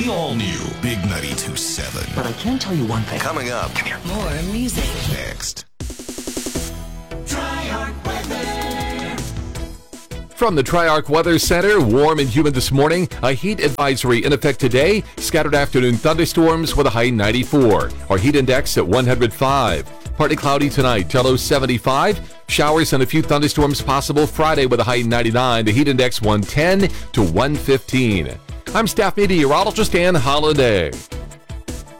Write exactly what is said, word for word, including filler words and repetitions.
The all-new Big ninety-two point seven. But I can tell you one thing. Coming up. Come here. More music. Next. Tri-Arc Weather. From the Tri-Arc Weather Center, warm and humid this morning. A heat advisory in effect today. Scattered afternoon thunderstorms with a high ninety-four. Our heat index at one hundred five. Partly cloudy tonight, low seventy-five. Showers and a few thunderstorms possible Friday with a high ninety-nine. The heat index one ten to one fifteen. I'm staff meteorologist Ann Holiday.